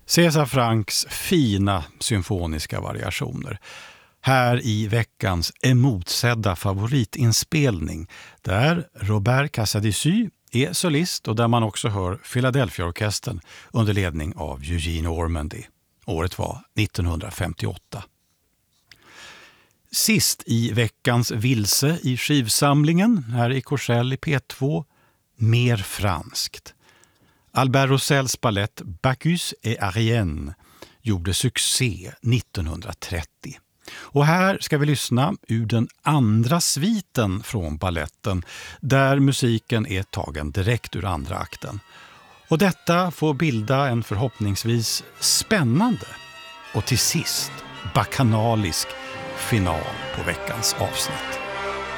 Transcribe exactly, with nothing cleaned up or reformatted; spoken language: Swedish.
César Francks fina symfoniska variationer. Här i veckans emotsedda favoritinspelning där Robert Casadessus är solist och där man också hör Philadelphia-orkestern under ledning av Eugene Ormandy. Året var nittonhundrafemtioåtta. Sist i veckans vilse i skivsamlingen här i Korsell i P två, mer franskt. Albert Roussels ballett Bacchus et Arienne gjorde succé nittonhundratrettio. Och här ska vi lyssna ur den andra sviten från balletten där musiken är tagen direkt ur andra akten. Och detta får bilda en förhoppningsvis spännande och till sist bakanalisk final på veckans avsnitt.